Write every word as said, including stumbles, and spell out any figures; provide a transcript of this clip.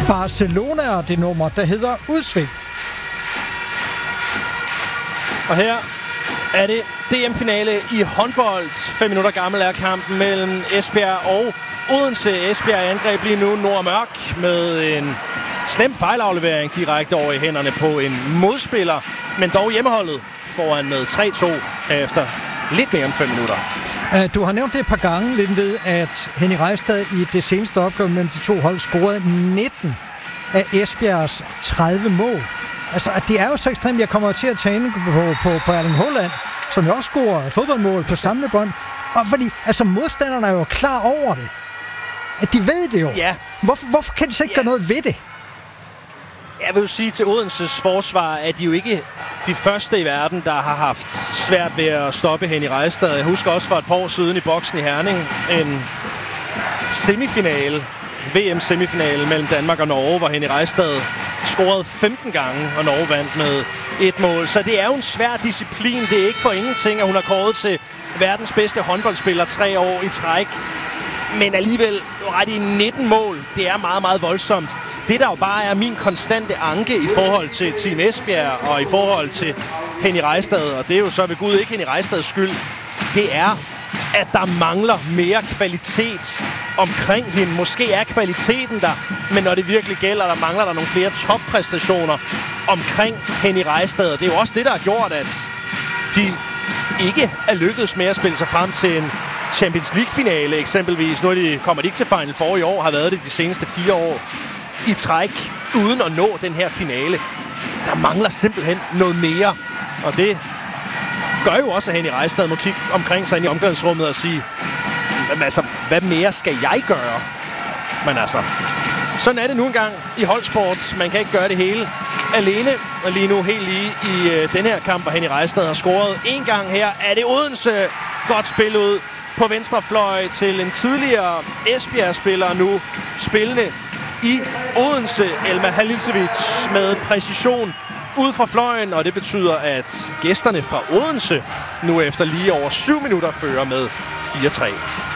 Barcelona er det nummer, der hedder Udsving. Og her er det D M-finale i håndbold. Fem minutter gammel er kampen mellem Esbjerg og Odense. Esbjerg angreb lige nu Nordmørk med en slem fejlaflevering direkte over i hænderne på en modspiller. Men dog hjemmeholdet foran med tre to efter lidt mere end fem minutter. Du har nævnt det et par gange, lidt ved, at Henning Reistad i det seneste opgør mellem de to hold scorede nitten af Esbjergs tredive mål. Altså, det er jo så ekstremt, jeg kommer til at tænke på, på, på Erling Haaland, som jo også scorer fodboldmål på samlebånd. Og fordi, altså, modstanderne er jo klar over det. At de ved det jo. Ja. Hvorfor, hvorfor kan de så ikke ja. gøre noget ved det? Jeg vil jo sige til Odenses forsvar, at de jo ikke de første i verden, der har haft svært ved at stoppe Henning Reistad. Jeg husker også for et par år siden i boksen i Herning en semifinale, V M-semifinale mellem Danmark og Norge, hvor Henning Reistad scorede femten gange, og Norge vandt med et mål. Så det er jo en svær disciplin. Det er ikke for ingenting, at hun har kåret til verdens bedste håndboldspiller tre år i træk. Men alligevel ret i nitten mål. Det er meget, meget voldsomt. Det, der jo bare er min konstante anke i forhold til Team Esbjerg og i forhold til Henning Reistad, og det er jo så ved Gud ikke Henning Reistads skyld, det er, at der mangler mere kvalitet omkring hende. Måske er kvaliteten der, men når det virkelig gælder, der mangler der nogle flere toppræstationer omkring Henning Reistad. Og det er jo også det, der har gjort, at de ikke er lykkedes med at spille sig frem til en Champions League-finale eksempelvis. Nu er de, kommer de ikke til Final Four i år, har været det de seneste fire år i træk, uden at nå den her finale. Der mangler simpelthen noget mere, og det gør jo også, at Henning Reistad må kigge omkring sig ind i omklædningsrummet og sige, altså, hvad mere skal jeg gøre? Men altså, sådan er det nu engang i holdsport. Man kan ikke gøre det hele alene, og lige nu helt lige i øh, den her kamp, hvor Henning Reistad har scoret en gang her. Er det Odense godt spillet ud på venstre fløj til en tidligere Esbjerg-spiller, nu spillende i Odense, Elma Halilovic med præcision ud fra fløjen, og det betyder, at gæsterne fra Odense nu efter lige over syv minutter fører med fire tre.